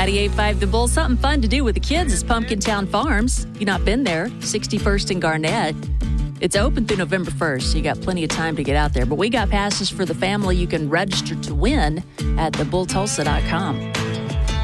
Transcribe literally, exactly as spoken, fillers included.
ninety-eight point five The Bull. Something fun to do with the kids is Pumpkin Town Farms. You've not been there, sixty-first and Garnett. It's open through November first, so you got plenty of time to get out there. But we got passes for the family you can register to win at the bull tulsa dot com.